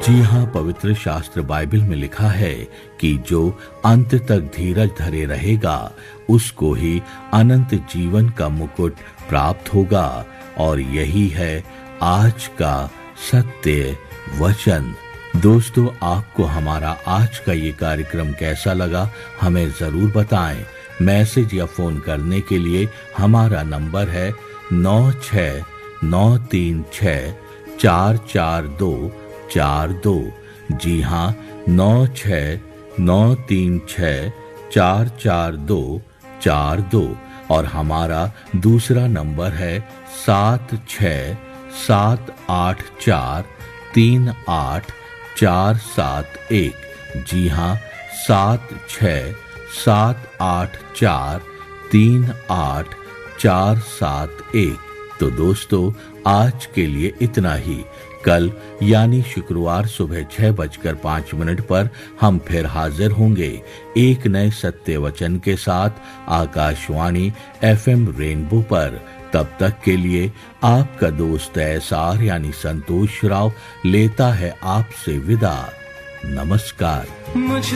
जी हाँ, पवित्र शास्त्र बाइबल में लिखा है कि जो अंत तक धीरज धरे रहेगा उसको ही अनंत जीवन का मुकुट प्राप्त होगा। और यही है आज का सत्य वचन। दोस्तों, आपको हमारा आज का ये कार्यक्रम कैसा लगा हमें जरूर बताएं। मैसेज या फोन करने के लिए हमारा नंबर है 9693644242। जी हाँ, 9693644242। और हमारा दूसरा नंबर है 7678438471। जी हाँ, 7678438471। तो दोस्तों, आज के लिए इतना ही। कल यानी शुक्रवार सुबह 6:05 पर हम फिर हाजिर होंगे एक नए सत्य वचन के साथ आकाशवाणी FM रेनबो पर। तब तक के लिए आपका दोस्त एसआर यानी संतोष राव लेता है आपसे विदा। नमस्कार।